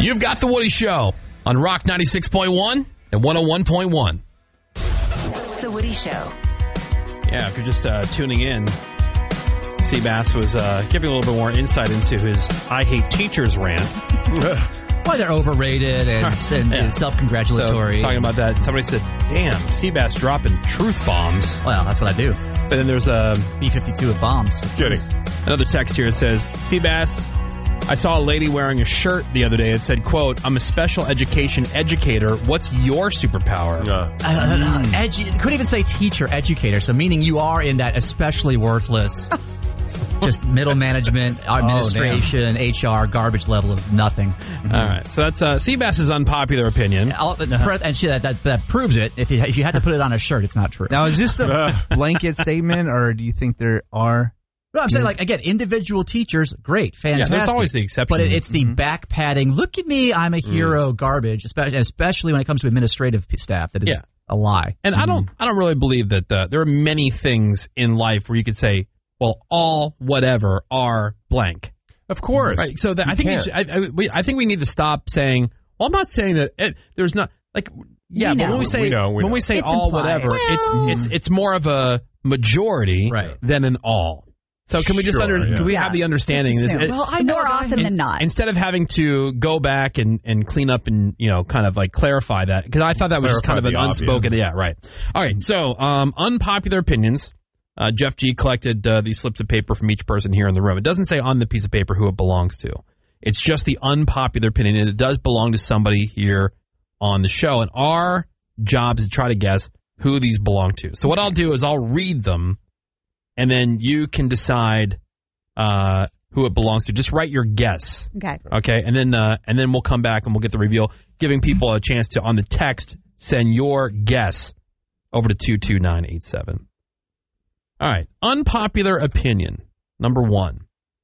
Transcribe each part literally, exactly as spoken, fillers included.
You've got The Woody Show on Rock ninety-six point one and one oh one point one. The Woody Show. Yeah, if you're just uh, tuning in, Seabass was uh, giving a little bit more insight into his I hate teachers rant. Why they're overrated and, and, Yeah. and self-congratulatory. So, talking about that, somebody said, damn, Seabass dropping truth bombs. Well, that's what I do. And then there's a B fifty-two of bombs. Kidding. Another text here that says, Seabass, I saw a lady wearing a shirt the other day that said, quote, I'm a special education educator. What's your superpower? Uh, I don't know. Edu- couldn't even say teacher, educator. So meaning you are in that especially worthless, just middle management, administration, H R, garbage level of nothing. All right. So that's uh, Seabass's unpopular opinion. I'll- And shit, that, that, that proves it. If you, if you had to put it on a shirt, it's not true. Now, is this a blanket statement, or do you think there are? No, I'm saying, like, again, individual teachers, great, fantastic. Yeah, there's always the exception. But it, it's the back padding, look at me, I'm a hero garbage, especially, especially when it comes to administrative p- staff. That is Yeah. a lie. And I don't I don't really believe that uh, there are many things in life where you could say, well, all whatever are blank. of course. Right. So that, You I think we can't. should, I, I, we, I think we need to stop saying, well, I'm not saying that it, there's not like yeah, We but when know. we say We know, we when know. we say It's all implied. whatever, Well- it's it's it's more of a majority Right. than an all. So can we just Sure, under yeah. can we Yeah. have the understanding Just that assume. it- I know More a guy- often than not. instead of having to go back and, and clean up and, you know, kind of like clarify that, because I thought that was just kind of Clarify an the unspoken, obvious. yeah, right. All right, so um, unpopular opinions. Uh, Jeff G collected uh, these slips of paper from each person here in the room. It doesn't say on the piece of paper who it belongs to. It's just the unpopular opinion, and it does belong to somebody here on the show. And our job is to try to guess who these belong to. So what I'll do is I'll read them, and then you can decide uh, who it belongs to. Just write your guess. Okay. Okay, and then uh, and then we'll come back and we'll get the reveal, giving people a chance to, on the text, send your guess over to two two nine eight seven. All right, unpopular opinion, number one.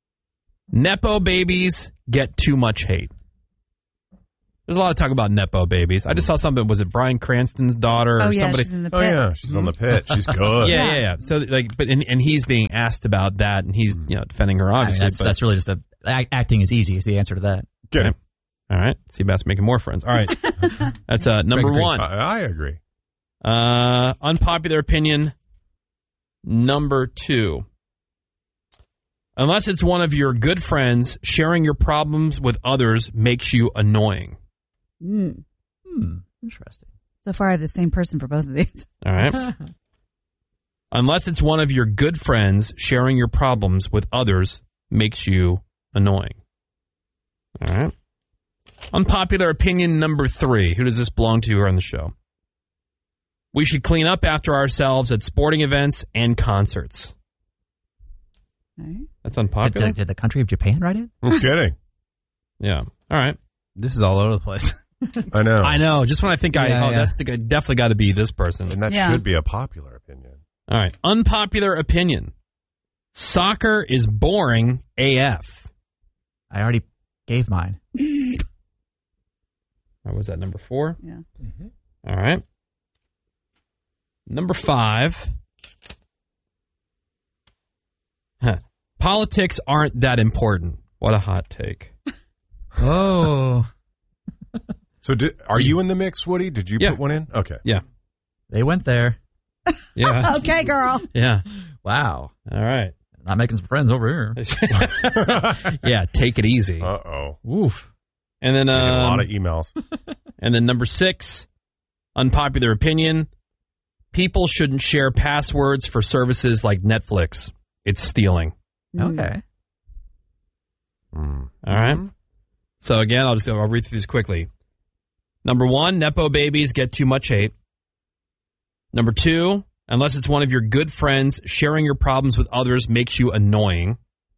Nepo babies get too much hate. There's a lot of talk about Nepo babies. I just saw something, was it Bryan Cranston's daughter or Oh, yeah, somebody? she's in the Oh, pit. yeah. She's on the pit. She's good. yeah, yeah, yeah. So, like, but and, and he's being asked about that, and he's, you know, defending her, I mean, obviously. that's, but, that's really just a act, acting is easy is the answer to that. Get him. all right, Seabass making more friends. All right, that's uh, number Greg one. I, I agree. Uh, unpopular opinion number two. Unless it's one of your good friends, sharing your problems with others makes you annoying. Mm. Hmm, interesting. So far, I have the same person for both of these. All right. Unless it's one of your good friends, sharing your problems with others makes you annoying. All right. Unpopular opinion number three. Who does this belong to here on the show? We should clean up after ourselves at sporting events and concerts. Okay. That's Did, unpopular. did, did the country of Japan write it? I'm kidding. Yeah. All right. This is all over the place. I know. I know. Just when I think I, Yeah, oh, yeah. that's the, definitely got to be this person. And that Yeah. should be a popular opinion. All right. Unpopular opinion. Soccer is boring A F. I already gave mine. Or was that number four? Yeah. All right. Number five. Huh. Politics aren't that important. What a hot take. Oh. So did, are you in the mix, Woody? Did you Yeah. put one in? Okay. Yeah. They went there. Yeah. Okay, girl. Yeah. Wow. All right. Not making some friends over here. Yeah. Take it easy. Uh-oh. Oof. And then, Getting a lot um, of emails. and then number six, unpopular opinion. People shouldn't share passwords for services like Netflix. It's stealing. Okay. Mm. All right. So again, I'll just I'll read through these quickly. Number one, Nepo babies get too much hate. Number two, unless it's one of your good friends, sharing your problems with others makes you annoying.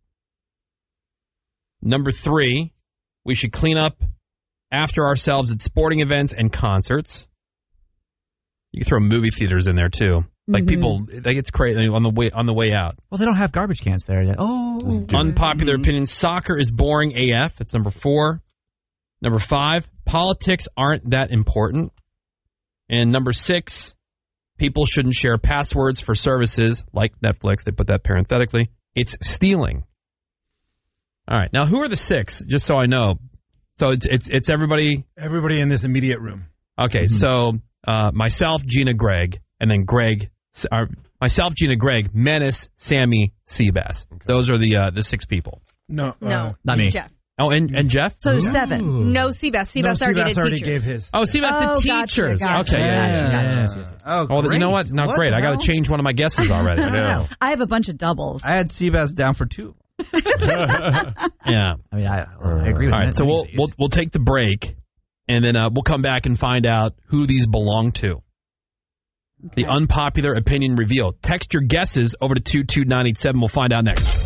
Number three, we should clean up after ourselves at sporting events and concerts. You can throw movie theaters in there too. Like Mhm. people, like it's crazy on the way on the way out. Well, they don't have garbage cans there yet. Oh. Unpopular opinion, soccer is boring A F. That's number four. Number five, politics aren't that important. And number six, people shouldn't share passwords for services like Netflix. They put that parenthetically. It's stealing. All right. Now, who are the six? Just so I know. So it's it's it's everybody. Everybody in this immediate room. Okay, mm-hmm. so uh, myself, Gina, Greg, and then Greg. Uh, myself, Gina, Greg, Menace, Sammy, Seabass. Okay. Those are the uh, the six people. No, uh, no, not me. Jeff. Oh, and, and Jeff? So there's seven. No, Seabass. Seabass no, already Seabass did already teachers. gave his. Oh, Seabass Oh, the gotcha, teachers. gotcha. Okay, yeah, yeah, yeah. yeah, yeah. Yes, yes. Oh, Oh, great. you know what? Not What great. the I got hell? to change one of my guesses already. I know. I have a bunch of doubles. I had Seabass down for two. Yeah. I mean, I, I agree with All right, that. so we'll we'll we'll take the break, and then uh, we'll come back and find out who these belong to. The unpopular opinion reveal. Text your guesses over to two two nine eight seven. We'll find out next.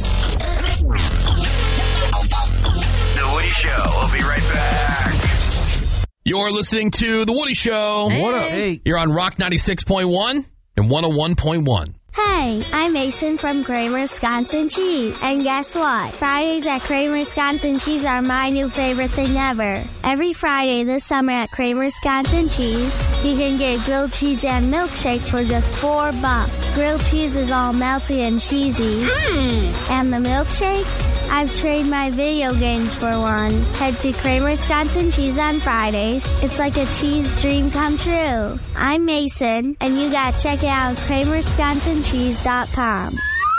The Woody Show. We'll be right back. You're listening to The Woody Show. Hey. What up? Hey. You're on Rock ninety-six point one and one oh one point one. Hey, I'm Mason from Kramer's Wisconsin Cheese. And guess what? Fridays at Kramer's Wisconsin Cheese are my new favorite thing ever. Every Friday this summer at Kramer's Wisconsin Cheese, you can get grilled cheese and milkshake for just four bucks. Grilled cheese is all melty and cheesy. Mm. And the milkshake? I've traded my video games for one. Head to Kramer's Wisconsin Cheese on Fridays. It's like a cheese dream come true. I'm Mason, and you gotta check it out at kramer wisconsin cheese dot com.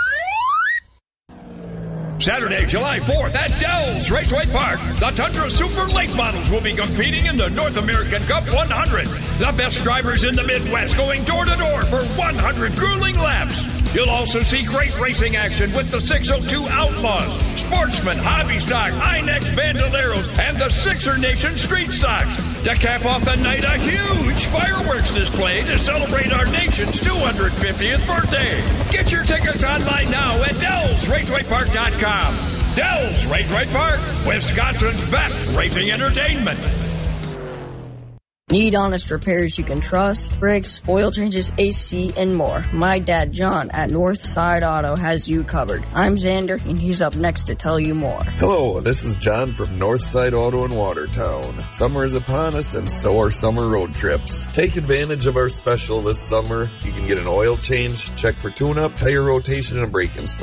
Saturday, July fourth at Dell's Raceway Park, the Tundra Super Late Models will be competing in the North American Cup one hundred. The best drivers in the Midwest going door to door for one hundred grueling laps. You'll also see great racing action with the six oh two Outlaws, Sportsman, Hobby Stock, Inex Bandoleros, and the Sixer Nation Street Stocks. To cap off the night, a huge fireworks display to celebrate our nation's two hundred fiftieth birthday. Get your tickets online now at dells raceway park dot com. Dell's Raceway Park, Wisconsin's best racing entertainment. Need honest repairs you can trust? Brakes, oil changes, A C, and more. My dad, John, at Northside Auto has you covered. I'm Xander, and he's up next to tell you more. Hello, this is John from Northside Auto in Watertown. Summer is upon us, and so are summer road trips. Take advantage of our special this summer. You can get an oil change, check for tune-up, tire rotation, and brake inspection.